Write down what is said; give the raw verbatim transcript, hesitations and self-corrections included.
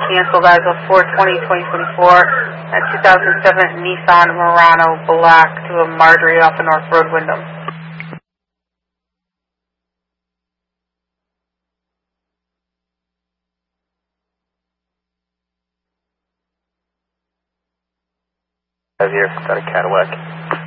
canceled as of four twenty twenty twenty-four. A two thousand seven Nissan Murano Black to a Marjorie off the North Road, Wyndham. Here, got a Cadillac.